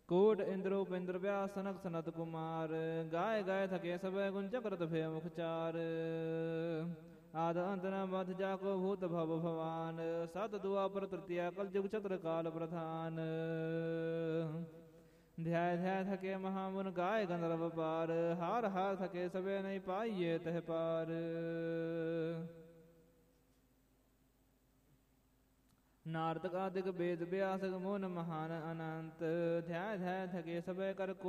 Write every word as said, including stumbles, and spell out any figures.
ਕੋਟ ਇੰਦਰੋ ਪਿੰਦਰ ਵਿਆਸ ਸਨਕ ਸਨਤ ਕੁਮਾਰ ਗਾਏ ਗਾਏ ਥਕੇ ਸਭੈ ਗੁਣ ਚਕਰਤ ਭੇ ਮੁਖ ਚਾਰ ਆਦ ਅੰਤ ਨ ਮਧ ਜਾ ਕੋ ਭੂਤ ਭਵ ਭਵਾਨ ਸਤ ਦੁਆਪਰ ਤ੍ਰਿਤੀਆ ਕਲ ਜੁਗ ਚਤੁਰ ਕਾਲ ਪ੍ਰਧਾਨ ਧਿਆਇ ਧਿਆਇ ਥਕੇ ਮਹਾਮੁਨ ਗਾਏ ਗੰਧਰਵ ਪਾਰ ਹਾਰ ਹਾਰ ਥਕੇ ਸਭੇ ਨਹੀਂ ਪਾਈਏ ਤਹ ਪਾਰ ਨਾਰਦ ਕਾਦਿਕ ਵੇਦ ਵਿਆਸਕ ਮੋਨ ਮਹਾਨ ਅਨੰਤ ਧਿਆਇ ਧਿਆਇ ਥਕੇ ਸਭੇ ਕਰ ਕੋ